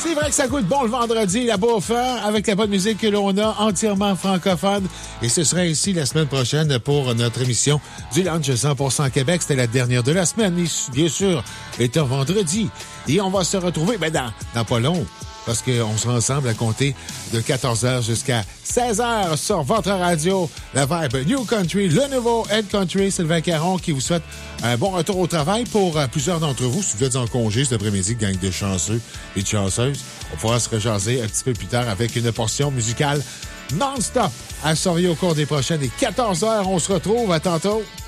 C'est vrai que ça goûte bon le vendredi, la bouffe, hein, avec la bonne musique que l'on a, entièrement francophone. Et ce sera ici la semaine prochaine pour notre émission du Lunch 100% Québec. C'était la dernière de la semaine, bien sûr, est un vendredi. Et on va se retrouver dans pas long, parce qu'on sera ensemble à compter de 14h jusqu'à 16h sur votre radio. La Vibe New Country, le nouveau Head Country, Sylvain Caron qui vous souhaite un bon retour au travail pour plusieurs d'entre vous. Si vous êtes en congé cet après-midi, gang de chanceux et de chanceuses, on pourra se rejaser un petit peu plus tard avec une portion musicale non-stop à surveiller au cours des prochaines 14h. On se retrouve. À tantôt.